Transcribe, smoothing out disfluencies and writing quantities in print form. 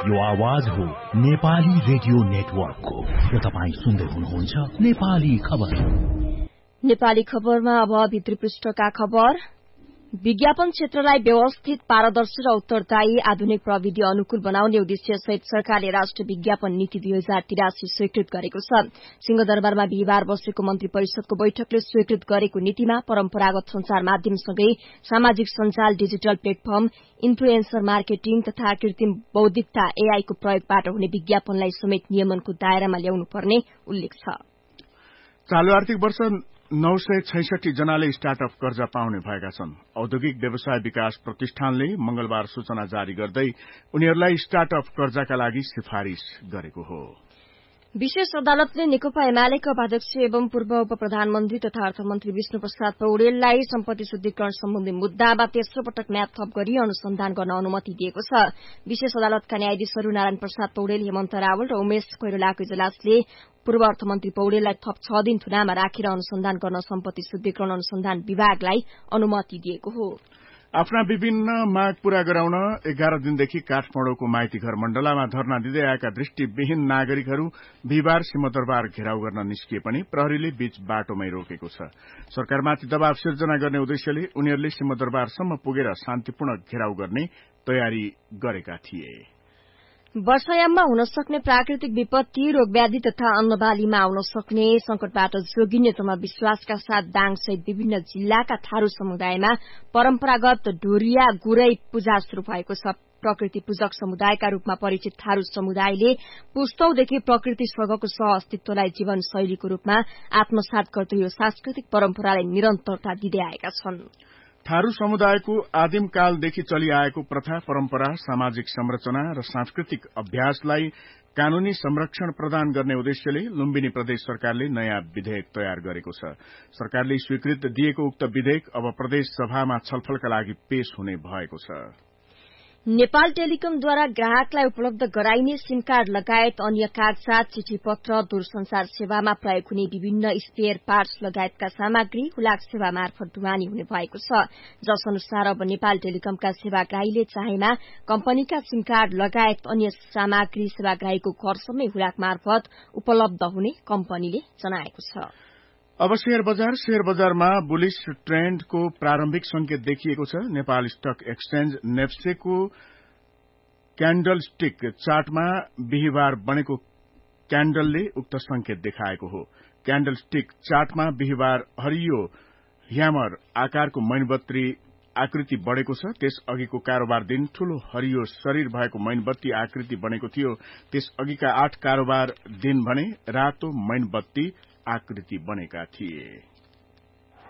यो आवाज हो नेपाली रेडियो नेटवर्कको र तपाईँ सुन्दै हुनुहुन्छ नेपाली खबर। नेपाली खबरमा अब भित्री पृष्ठका खबर। विज्ञापन क्षेत्रलाई व्यवस्थित, पारदर्शी र उत्तरदायी आधुनिक प्रविधि अनुकूल बनाउने उद्देश्यसहित सरकारले राष्ट्रिय विज्ञापन नीति 2083 स्वीकृत गरेको छ। सिंहदरबारमा बिहिबार बसेको मन्त्री परिषदको बैठकले स्वीकृत गरेको नीतिमा परम्परागत संचार माध्यमसँगै सामाजिक सञ्जाल, डिजिटल प्लेटफर्म, इन्फ्लुएन्सर मार्केटिङ तथा कृत्रिम बौद्धिकता एआई को प्रयोगबाट हुने विज्ञापनलाई समेत नियमनको दायरामा ल्याउनुपर्ने उल्लेख छ। चालू आर्थिक वर्ष 966 जनाले स्टार्टअप कर्जा पाउने भएका छन्। औद्योगिक व्यवसाय विकास प्रतिष्ठानले मंगलबार सूचना जारी गर्दै उनीहरूलाई स्टार्टअप कर्जाका लागि सिफारिश गरेको हो। विशेष अदालतले नेकपा एमालेका उपाध्यक्ष एवं पूर्व उप प्रधानमन्त्री तथा अर्थमन्त्री विष्णु प्रसाद पौडेललाई सम्पत्ति शुद्धिकरण सम्बन्धी मुद्दामा तेस्रो पटक म्याद थप गरी अनुसन्धान गर्न अनुमति दिएको छ। विशेष अदालतका न्यायाधीशहरू नारायण प्रसाद पौडेल, हेमन्त रावल र उमेश कोइरालाको इजलासले पूर्व अर्थमन्त्री पौडेललाई थप 6 दिन थुनामा राखेर अनुसन्धान गर्न सम्पत्ति शुद्धिकरण अनुसन्धान विभागलाई अनुमति दिएको हो। आफ्ना विभिन्न माग पूरा गराउन 11 दिनदेखि काठमाडौँको माइती घर मण्डलामा धरना दिँदै आएका दृष्टिविहीन नागरिकहरू बिहिबार सिंहदरबार घेराउ गर्न निस्किए पनि प्रहरीले बीच बाटोमै रोकेको छ। सरकारमाथि दबाव सिर्जना गर्ने उद्देश्यले उनीहरूले सिंहदरबारसम्म पुगेर शान्तिपूर्ण घेराउ गर्ने तयारी गरेका थिए। वर्षायाममा हुन सक्ने प्राकृतिक विपत्ति, रोगव्याधि तथा अन्नबालीमा आउन सक्ने संकटबाट जोगिने तमा विश्वासका साथ दाङसहित विभिन्न जिल्लाका थारू समुदायमा परम्परागत ढोरिया गुरै पूजा शुरू भएको छ। प्रकृति पूजक समुदायका रूपमा परिचित थारू समुदायले पुस्तौंदेखि प्रकृतिसँगको सह-अस्तित्वलाई जीवनशैलीको रूपमा आत्मसात गर्दै यो सांस्कृतिक परम्परालाई निरन्तरता दिँदै आएका छन्। थारू समुदायको आदिम कालदेखि चलिआएको प्रथा, परम्परा, सामाजिक संरचना र सांस्कृतिक अभ्यासलाई कानूनी संरक्षण प्रदान गर्ने उद्देश्यले लुम्बिनी प्रदेश सरकारले नयाँ विधेयक तयार गरेको छ। सरकारले स्वीकृत दिएको उक्त विधेयक अब प्रदेश सभामा छलफलका लागि पेश हुने भएको छ। नेपाल टेलिकमद्वारा ग्राहकलाई उपलब्ध गराइने सिम कार्ड लगायत अन्य कागजात, चिठी पत्र, दूरसंचार सेवामा प्रयोग हुने विभिन्न स्पेयर पार्ट्स लगायतका सामग्री हुलाक सेवा मार्फत ढुवानी हुने भएको छ। जस अनुसार अब नेपाल टेलिकमका सेवाग्राहीले चाहेमा कम्पनीका सिम कार्ड लगायत अन्य सामग्री सेवाग्राहीको घरसम्मै हुलाक मार्फत उपलब्ध हुने कम्पनीले जनाएको छ। अब शेयर बजारमा बुलिश ट्रेन्डको प्रारम्भिक संकेत देखिएको छ। नेपाल स्टक एक्सचेन्ज नेप्सेको क्याण्डलस्टिक चार्टमा बिहिबार बनेको क्याण्डलले उक्त संकेत देखाएको हो। क्याण्डलस्टिक चार्टमा बिहिबार हरियो ह्यामर आकारको मैनबत्ती आकृति बढेको छ। त्यस अघिको कारोबार दिन ठूलो हरियो शरीर भएको मैनबत्ती आकृति बनेको थियो। त्यस अघिका 8 कारोबार दिन भने रातो मैनबत्ती आकृति बनेका थिए।